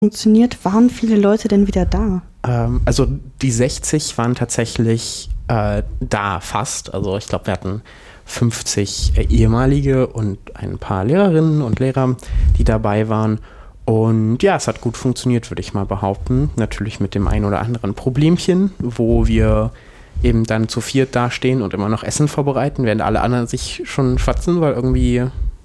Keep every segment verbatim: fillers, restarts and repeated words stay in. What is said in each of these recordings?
funktioniert? Waren viele Leute denn wieder da? Ähm, also die sechzig waren tatsächlich äh, da fast. Also ich glaube, wir hatten fünfzig äh, ehemalige und ein paar Lehrerinnen und Lehrer, die dabei waren. Und ja, es hat gut funktioniert, würde ich mal behaupten. Natürlich mit dem ein oder anderen Problemchen, wo wir eben dann zu viert dastehen und immer noch Essen vorbereiten, während alle anderen sich schon schwatzen, weil irgendwie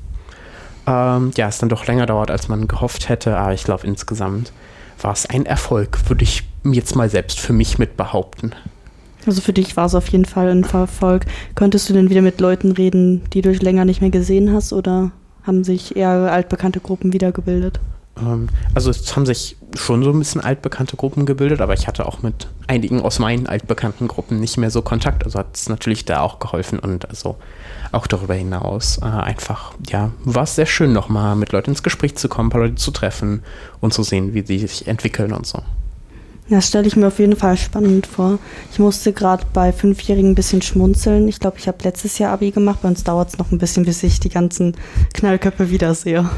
ähm, ja, es dann doch länger dauert, als man gehofft hätte. Aber ich glaube, insgesamt war es ein Erfolg, würde ich jetzt mal selbst für mich mit behaupten. Also für dich war es auf jeden Fall ein Erfolg. Könntest du denn wieder mit Leuten reden, die du länger nicht mehr gesehen hast, oder haben sich eher altbekannte Gruppen wiedergebildet? Ähm, also es haben sich schon so ein bisschen altbekannte Gruppen gebildet, aber ich hatte auch mit einigen aus meinen altbekannten Gruppen nicht mehr so Kontakt. Also hat es natürlich da auch geholfen und also auch darüber hinaus äh, einfach, ja, war es sehr schön, nochmal mit Leuten ins Gespräch zu kommen, ein paar Leute zu treffen und zu sehen, wie sie sich entwickeln und so. Das stelle ich mir auf jeden Fall spannend vor. Ich musste gerade bei Fünfjährigen ein bisschen schmunzeln. Ich glaube, ich habe letztes Jahr Abi gemacht. Bei uns dauert es noch ein bisschen, bis ich die ganzen Knallköpfe wiedersehe.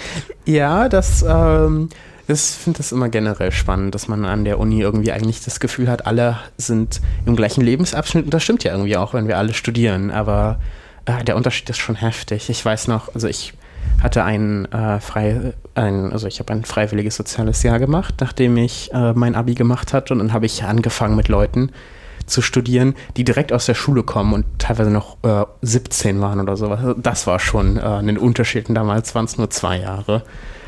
Ja, das, ähm, das finde das immer generell spannend, dass man an der Uni irgendwie eigentlich das Gefühl hat, alle sind im gleichen Lebensabschnitt. Und das stimmt ja irgendwie auch, wenn wir alle studieren. Aber äh, der Unterschied ist schon heftig. Ich weiß noch, also ich hatte ein, äh, frei, ein also ich habe ein freiwilliges soziales Jahr gemacht, nachdem ich äh, mein Abi gemacht hatte. Und dann habe ich angefangen mit Leuten zu studieren, die direkt aus der Schule kommen und teilweise noch äh, siebzehn waren oder sowas. Das war schon äh, ein Unterschied. Und damals waren es nur zwei Jahre.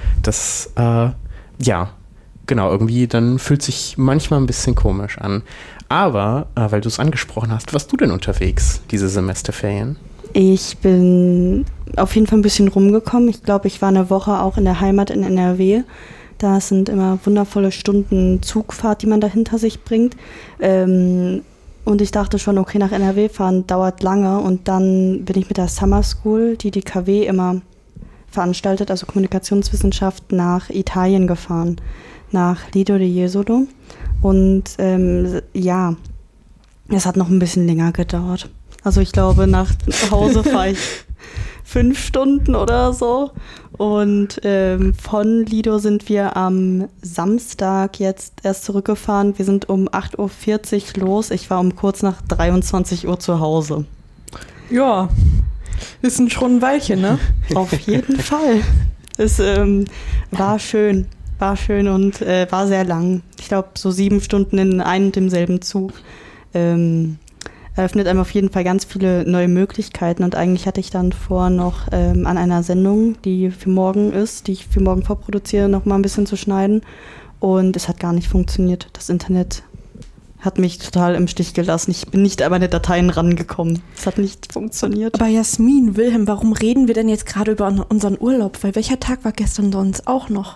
Das, äh, ja, genau, irgendwie dann fühlt sich manchmal ein bisschen komisch an. Aber, äh, weil du es angesprochen hast, warst du denn unterwegs, diese Semesterferien? Ich bin auf jeden Fall ein bisschen rumgekommen. Ich glaube, ich war eine Woche auch in der Heimat in N R W. Da sind immer wundervolle Stunden Zugfahrt, die man da hinter sich bringt. Ähm, und ich dachte schon, okay, nach N R W fahren dauert lange. Und dann bin ich mit der Summer School, die die K W immer veranstaltet, also Kommunikationswissenschaft, nach Italien gefahren, nach Lido di Jesolo. Und ähm, ja, es hat noch ein bisschen länger gedauert. Also ich glaube, nach Hause fahre ich fünf Stunden oder so. Und ähm, von Lido sind wir am Samstag jetzt erst zurückgefahren. Wir sind um acht Uhr vierzig los. Ich war um kurz nach dreiundzwanzig Uhr zu Hause. Ja, ist ein schon ein Weilchen, ne? Auf jeden Fall. Es ähm, war schön. War schön und äh, war sehr lang. Ich glaube, so sieben Stunden in einem und demselben Zug. Ähm, eröffnet einem auf jeden Fall ganz viele neue Möglichkeiten. Und eigentlich hatte ich dann vor, noch ähm, an einer Sendung, die für morgen ist, die ich für morgen vorproduziere, noch mal ein bisschen zu schneiden. Und es hat gar nicht funktioniert. Das Internet hat mich total im Stich gelassen. Ich bin nicht an meine Dateien rangekommen. Es hat nicht funktioniert. Aber Jasmin, Wilhelm, warum reden wir denn jetzt gerade über unseren Urlaub? Weil welcher Tag war gestern sonst auch noch?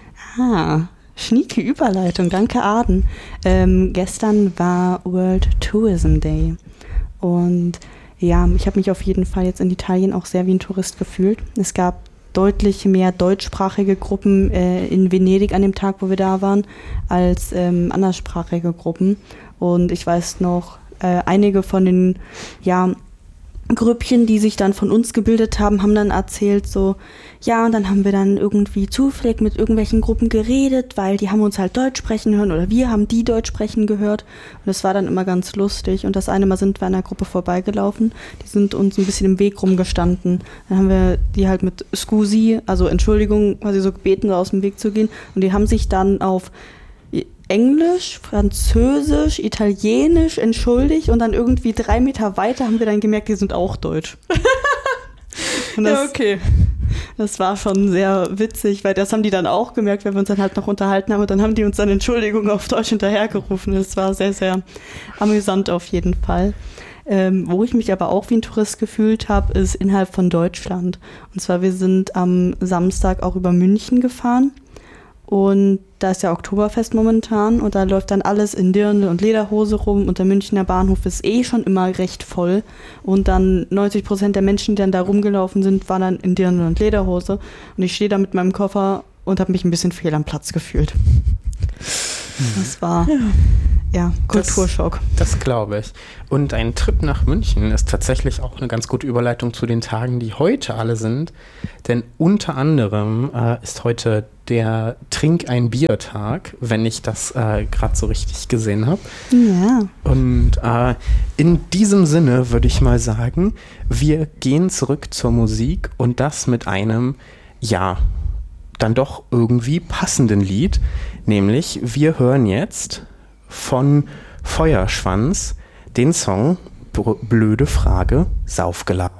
Ah, schnieke Überleitung. Danke, Aden. Ähm, gestern war World Tourism Day. Und ja, ich habe mich auf jeden Fall jetzt in Italien auch sehr wie ein Tourist gefühlt. Es gab deutlich mehr deutschsprachige Gruppen äh, in Venedig an dem Tag, wo wir da waren, als ähm, anderssprachige Gruppen. Und ich weiß noch, äh, einige von den ja, Grüppchen, die sich dann von uns gebildet haben, haben dann erzählt so, ja, und dann haben wir dann irgendwie zufällig mit irgendwelchen Gruppen geredet, weil die haben uns halt Deutsch sprechen hören oder wir haben die Deutsch sprechen gehört. Und das war dann immer ganz lustig. Und das eine Mal sind wir an einer Gruppe vorbeigelaufen, die sind uns ein bisschen im Weg rumgestanden. Dann haben wir die halt mit Scusi, also Entschuldigung, quasi so gebeten, so aus dem Weg zu gehen. Und die haben sich dann auf Englisch, Französisch, Italienisch entschuldigt und dann irgendwie drei Meter weiter haben wir dann gemerkt, die sind auch deutsch. Und das, ja, okay. Das war schon sehr witzig, weil das haben die dann auch gemerkt, wenn wir uns dann halt noch unterhalten haben und dann haben die uns dann Entschuldigung auf Deutsch hinterhergerufen. Das war sehr, sehr amüsant auf jeden Fall. Ähm, wo ich mich aber auch wie ein Tourist gefühlt habe, ist innerhalb von Deutschland. Und zwar, wir sind am Samstag auch über München gefahren. Und da ist ja Oktoberfest momentan und da läuft dann alles in Dirndl und Lederhose rum und der Münchner Bahnhof ist eh schon immer recht voll und dann neunzig Prozent der Menschen, die dann da rumgelaufen sind, waren dann in Dirndl und Lederhose und ich stehe da mit meinem Koffer und habe mich ein bisschen fehl am Platz gefühlt. Das war ja, Kulturschock. Das, das glaube ich. Und ein Trip nach München ist tatsächlich auch eine ganz gute Überleitung zu den Tagen, die heute alle sind. Denn unter anderem äh, ist heute der Trink-ein-Bier-Tag, wenn ich das äh, gerade so richtig gesehen habe. Ja. Und äh, in diesem Sinne würde ich mal sagen, wir gehen zurück zur Musik und das mit einem, ja, dann doch irgendwie passenden Lied. Nämlich, wir hören jetzt von Feuerschwanz den Song Blöde Frage, Saufgeladen.